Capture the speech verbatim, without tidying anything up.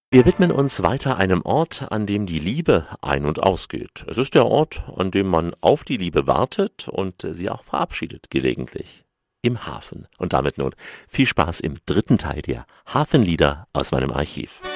Wir widmen uns weiter einem Ort, an dem die Liebe ein- und ausgeht. Es ist der Ort, an dem man auf die Liebe wartet und äh, sie auch verabschiedet, gelegentlich. Im Hafen. Und damit nun viel Spaß im dritten Teil der Hafenlieder aus meinem Archiv.